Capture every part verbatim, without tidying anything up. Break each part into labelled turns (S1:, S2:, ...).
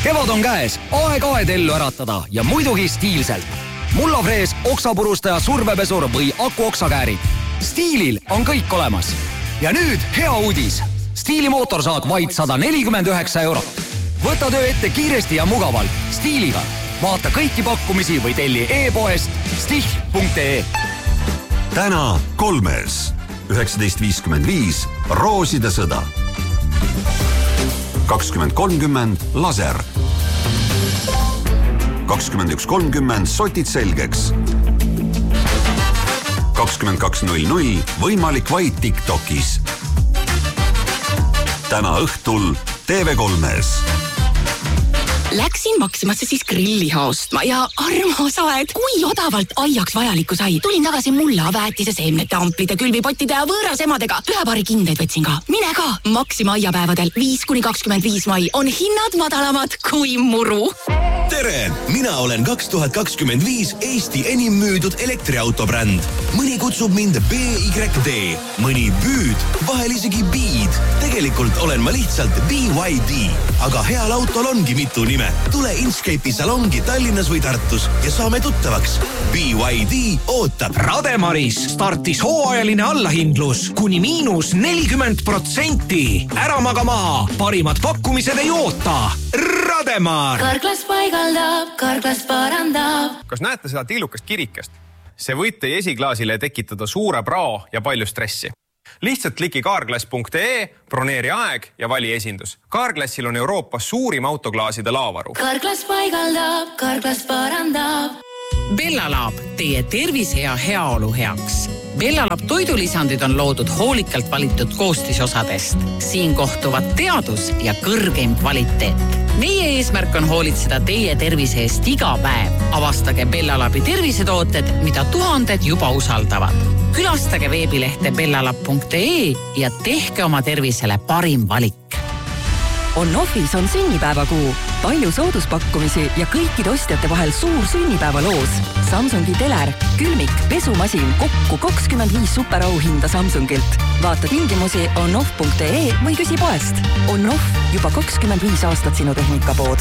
S1: Kevad on käes, aeg aed ellu äratada ja muidugi stiilselt. Mullafrees, oksapurustaja, survepesur või akuoksakäärid. Stiilil on kõik olemas. Ja nüüd hea uudis. Stiili mootorsaag vaid sada nelikümmend üheksa eurot. Võta töö ette kiiresti ja mugavalt. Stiiliga. Vaata kõiki pakkumisi või telli e-poest stih punkt ee.
S2: Täna kolmes. üheksateist viiskümmend viis Rooside sõda. kakskümmend kolmkümmend laser. kakskümmend üks kolmkümmend sotid selgeks. kakskümmend kaks null null võimalik vaid TikTokis. Täna õhtul T V kolmes.
S3: Läksin Maximasse siis grilliha ostma ja armas aed, kui odavalt aiaks vajalikku sai. Tulin tagasi mulla, väetise, seemnete, amplide, külvipottide ja võõras emadega. Ühe paari kindeid võtsin ka. Mine ka! Maxima aiapäevadel viis kuni kakskümmend viis mai on hinnad madalamad kui muru.
S4: Tere! Mina olen kaks tuhat kakskümmend viis Eesti enim müüdud elektriautobränd. Mõni kutsub mind B Y D, mõni Büüd, vahel isegi Beed. Tegelikult olen ma lihtsalt B Y D, aga heal autol ongi mitu nime. Tule Inscape'i salongi Tallinnas või Tartus ja saame tuttavaks. B Y D ootab.
S5: Rademaris startis hooajaline allahindlus kuni miinus nelikümmend protsenti. Ära maga maha, parimad pakkumised ei oota. Rademar!
S6: Karklas paigaldab, karklas parandab.
S7: Kas näete seda tillukast kirikest? See võite esiklaasile tekitada suure prao ja palju stressi. Lihtsalt kliki kaarglass punkt ee, broneeri aeg ja vali esindus. Kaarglassil on Euroopas suurim autoklaaside laavaru.
S6: Karklas paigaldab, karklas parandab.
S8: Bellalab, teie tervise ja heaolu heaks. Bellalab toidulisandid on loodud hoolikalt valitud koostisosadest. Siin kohtuvad teadus ja kõrgeim kvaliteet. Meie eesmärk on hoolitseda teie tervise eest iga päev. Avastage Bellalabi tervisetooted, mida tuhanded juba usaldavad. Külastage veebilehte bellalab punkt ee ja tehke oma tervisele parim valik.
S9: On-Offis on sünnipäevakuu. Palju sooduspakkumisi ja kõikide ostjate vahel suur sünnipäevaloos. Samsungi teler, külmik, pesumasin, kokku kakskümmend viis superauhinda Samsungilt. Vaata tingimusi on-off punkt ee või küsi poest. On-Off juba kakskümmend viis aastat sinu tehnikapood.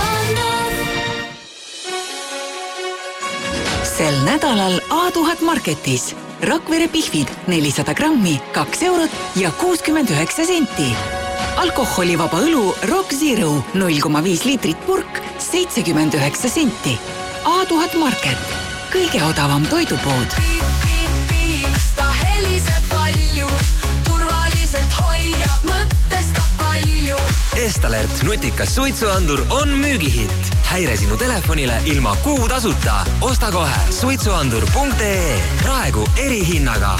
S10: Sel nädalal A tuhat Marketis. Rakvere pihvid nelisada grammi, kaks eurot ja kuuskümmend üheksa senti. Alkoholivaba õlu Rock Zero null koma viis liitrit purk, seitsekümmend üheksa senti. A tuhat Market. Kõige odavam toidupood.
S6: Ta heliseb palju, turvaliselt hoiab mõttest palju.
S11: Estalert nutikas suitsuandur on müügihitt. Häire sinu telefonile ilma kuu tasuta. Osta kohe suitsuandur punkt ee. Praegu erihinnaga.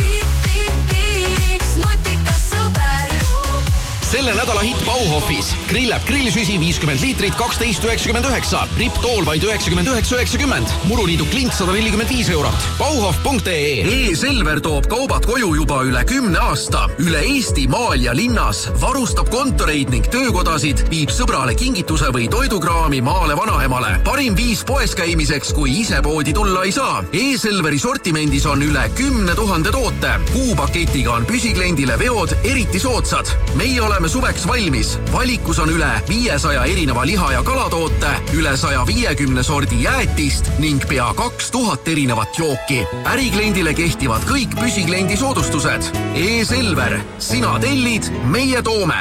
S12: Selle nädala hitt Bauhofis. Grillab grillisüsi viiskümmend liitrit, kaksteist üheksakümmend üheksa. Ripp-tool vaid üheksakümmend üheksa üheksakümmend. Muruniidu klint sada nelikümmend viis eurot. Bauhof punkt ee.
S13: E-Selver toob kaubad koju juba üle kümne aasta. Üle Eesti maal ja linnas. Varustab kontoreid ning töökodasid. Viib sõbrale kingituse või toidukraami maale vanaemale. Parim viis poes käimiseks, kui ise poodi tulla ei saa. E-Selveri sortimendis on üle kümne tuhande toote. Kuupaketiga on püsiklendile veod eriti soodsad. Meie oleme oleme suveks valmis. Valikus on üle viiesaja erineva liha- ja kalatoote, üle saja viiekümne sordi jäätist ning pea kaks tuhat erinevat jooki. Ärikliendile kehtivad kõik püsikliendi soodustused. E-Selver. Sina tellid, meie toome.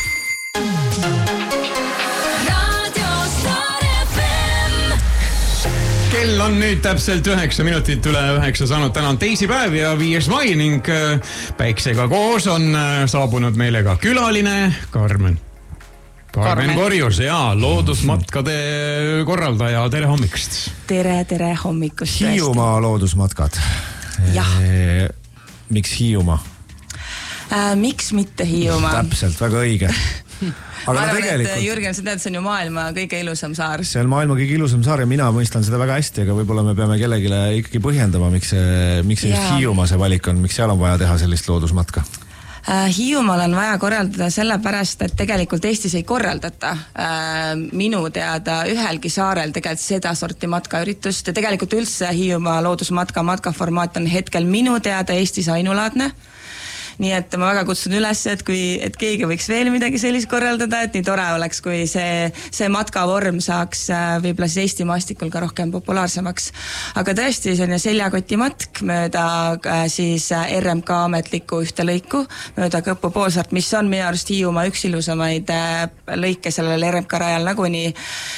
S14: Kell on nüüd täpselt üheksa minutit üle üheksa saanud. Täna on teisipäev ja viies mai ning päiksega koos on saabunud meile ka külaline Karmen. Karmen Korjus ja loodusmatkade korraldaja. Tere hommikust.
S15: Tere, tere hommikust.
S16: Hiiumaa loodusmatkad.
S15: Jah.
S16: E, miks Hiiumaa?
S15: Äh, miks mitte Hiiumaa?
S16: Täpselt, väga õige. Aga
S15: ma arvan,
S16: tegelikult...
S15: et Jürgen, sa tead, see on ju maailma kõige ilusam saar.
S16: See on maailma kõige ilusam saar ja mina mõistan seda väga hästi, aga võib-olla me peame kellegile ikkagi põhjendama, miks see, miks see just Hiiumaa see valik on, miks seal on vaja teha sellist loodusmatka?
S15: Hiiumaal on vaja korraldada sellepärast, et tegelikult Eestis ei korraldata minu teada ühelgi saarel tegelikult seda sorti matkaüritust ja tegelikult üldse Hiiumaa loodusmatka matkaformaat on hetkel minu teada Eestis ainulaadne. nii et ma väga kutsun üles, et kui, et keegi võiks veel midagi sellist korraldada, et nii tore oleks, kui see, see matkavorm saaks võib-olla siis Eesti maastikul ka rohkem populaarsemaks. Aga tõesti, selline seljakotimatk mööda siis R M K ametlikku ühte lõiku, mööda Kõpu poolsaart, mis on minu arust Hiiumaa üks ilusamaid lõike sellel R M K rajal nagunii.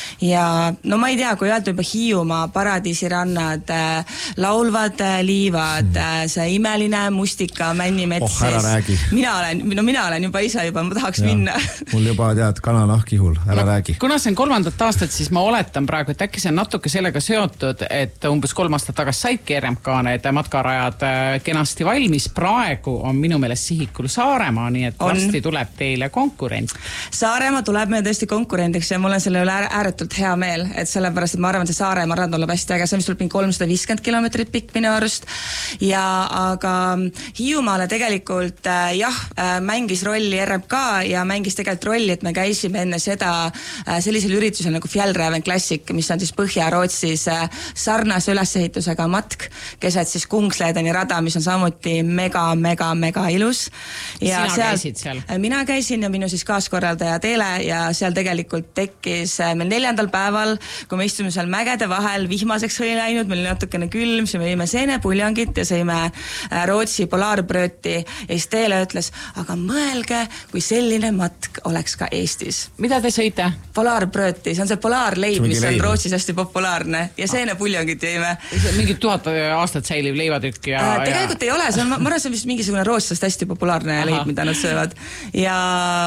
S15: Ja no ma ei tea, kui öelda juba Hiiumaa paradiisirannad, laulvad liivad, see imeline mustika männimets.
S16: Oh, ära räägi.
S15: Mina olen, no mina olen juba ise juba, ma tahaks ja, minna.
S16: Mul juba tead, kananahkihul, ära no, räägi.
S8: Kuna see on kolmandat aastat, siis ma oletan praegu, et äkki see on natuke sellega seotud, et umbes kolm aastat tagasi saidki R M K need matkarajad kenasti valmis. Praegu on minu meelest sihikul Saaremaa, nii et on. Varsti tuleb teile konkurent.
S15: Saaremaa tuleb meil tõesti konkurendiks ja mul on selle üle ääretult hea meel, et sellepärast, et ma arvan, et see Saaremaa rand tuleb hästi äge, see mis tuleb kolmsada viiskümmend kilomeetrit pikk minu arust. Ja aga Hiiumaale tegelikult jah, mängis rolli R M K ja mängis tegelikult rolli, et me käisime enne seda sellisel üritusel nagu Fjällräven Classic, mis on siis Põhja-Rootsis sarnase ülesehitusega matk, keset siis Kungsledeni rada, mis on samuti mega, mega, mega ilus. Ja
S8: Sina seal, käisid seal?
S15: Mina käisin ja minu siis kaaskorraldaja Teele ja seal tegelikult tekkis meil neljandal päeval, kui me istume seal mägede vahel, vihmaseks oli läinud, meil oli natukene külm, siis me jõime seenepuljongit ja sõime Rootsi polaarbrööti ja siis Teele ütles, aga mõelge, kui selline matk oleks ka Eestis.
S8: Mida te sõite?
S15: Polaarbrööti, see on see polaarleib, mis on Rootsis hästi populaarne ja seenepuljongit jõime.
S8: Mingi tuhat aastat säiliv leivatükk ja...
S15: Äh, tegelikult ja... ei ole, see on, ma arvan, see on vist mingisugune rootslast hästi populaarne Aha. leib, mida nad söövad. Ja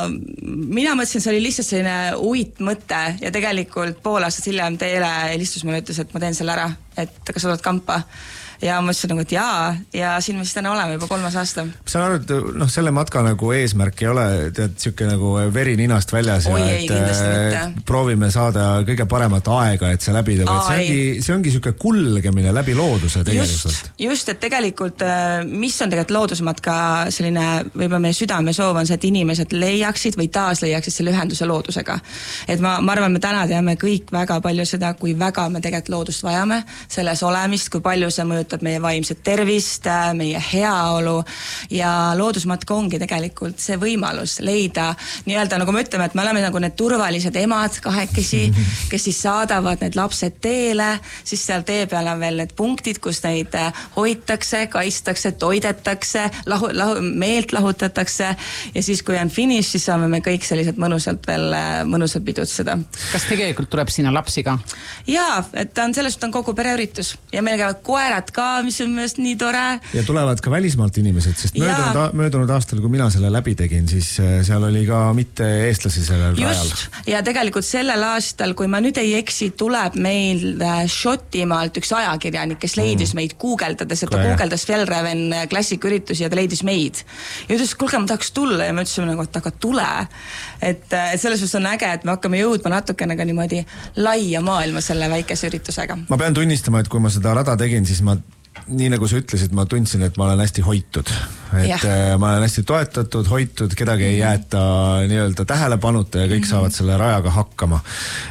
S15: mina mõtlesin, see oli lihtsalt selline uit mõte ja tegelikult pool aastat hiljem Teele helistus mulle ütles, et ma teen selle ära, et kas oled kampa. Ja ma ütlesin nagu, et jaa, ja siin me siis täna oleme juba kolmas aasta.
S16: Saan aru, et no, selle matka nagu eesmärk ei ole, tead, siuke nagu veri ninast väljas
S15: Oi,
S16: ja
S15: ei,
S16: et proovime saada kõige paremat aega, et see läbi tõba. See ongi, see ongi siuke kulgemine läbi looduse tegelikult.
S15: Just, just, et tegelikult, mis on tegelikult loodusmatka selline, võib-olla meie südame soov on see, et inimesed leiaksid või taas leiaksid selle ühenduse loodusega. Et ma, ma arvan, me täna teame kõik väga palju seda, kui väga me tegelikult loodust vajame, selles olemist, kui palju see mõjutab meie vaimset tervist, meie heaolu ja loodusmatka ongi tegelikult see võimalus leida nii-öelda, nagu me ütleme, et me oleme nagu need turvalised emad kahekesi, kes siis saadavad need lapsed teele, siis seal tee peal on veel need punktid, kus neid hoitakse, kaistakse, toidetakse, lahu, lahu, meelt lahutatakse ja siis kui on finiš, siis saame me kõik sellised mõnusalt veel mõnusalt pidutseda.
S8: Kas tegelikult tuleb sinna lapsi ka?
S15: Jaa, et on sellest on kogu pereüritus ja meil käivad koerad ka, mis on mõnest nii tore.
S16: Ja tulevad ka välismaalt inimesed, sest möödunud, möödunud aastal, kui mina selle läbi tegin, siis seal oli ka mitte eestlasi sellel rajal.
S15: Ja tegelikult sellel aastal, kui ma nüüd ei eksi, tuleb meil Šotimaalt üks ajakirjanik, kes leidis mm. meid guugeldades, et ta guugeldas Fjällräven Classic üritusi ja ta leidis meid. Ja ütles, kuulge, ma tahaks tulla ja me ütlesime nagu, et aga tule. Et, et selles mõttes on äge, et me hakkame jõudma natukene ka niimoodi laia maailma selle väikese üritusega.
S16: Ma pean tunnistama, et kui ma seda rada tegin, siis ma nii nagu sa ütlesid, ma tundsin, et ma olen hästi hoitud. Et ja. ma olen hästi toetatud, hoitud, kedagi ei jäeta nii-öelda tähelepanuta ja kõik mm-hmm. saavad selle rajaga hakkama.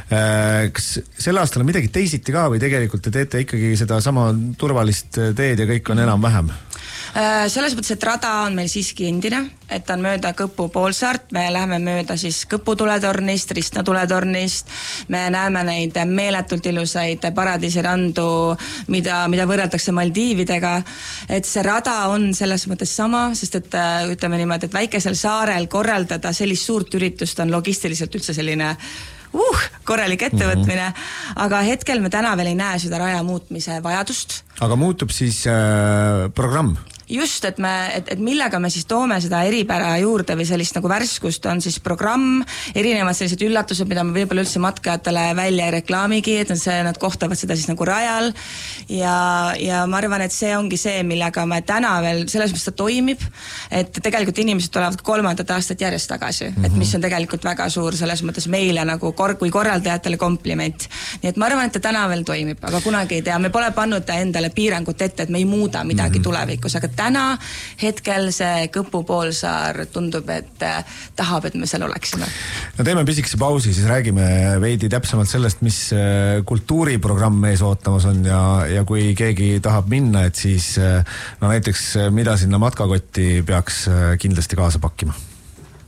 S16: Kas selle aastal on midagi teisiti ka või tegelikult te teete ikkagi seda sama turvalist teed ja kõik on enam-vähem?
S15: Selles mõttes, et rada on meil siiski endine, et on mööda Kõpu poolsaart, me läheme mööda siis Kõpu tuletornist, Ristna tuletornist, me näeme neid meeletult ilusaid paradiisirandu, mida, mida võrreldakse Maldiividega, et see rada on selles mõttes sama, sest et ütleme niimoodi, et väikesel saarel korraldada sellist suurt üritust on logistiliselt üldse selline uh, korralik ettevõtmine, mm-hmm. aga hetkel me täna veel ei näe seda raja muutmise vajadust.
S16: Aga muutub siis äh, programm?
S15: Just, et, me, et, et millega me siis toome seda eripära juurde või sellist nagu värskust on siis programm, erinevad sellised üllatused, mida me võib-olla üldse matkajatele välja ei reklaamigi, et see, nad kohtavad seda siis nagu rajal ja, ja ma arvan, et see ongi see, millega me täna veel, selles mõttes ta toimib, et tegelikult inimesed tulevad kolmandat aastat järjest tagasi, mm-hmm. et mis on tegelikult väga suur selles mõttes meile nagu kor- kui korraldajatele kompliment. Nii et ma arvan, et ta täna veel toimib, aga kunagi ei tea, me pole pannud endale piirangut ette, et me ei muuda midagi mm-hmm. tulevikus, aga täna hetkel see Kõpu poolsaar tundub, et tahab, et me seal oleksime.
S16: No teeme pisikese pausi, siis räägime veidi täpsemalt sellest, mis kultuuriprogramm mees ootamas on ja, ja kui keegi tahab minna, et siis no näiteks mida sinna matkakotti peaks kindlasti kaasa pakkima.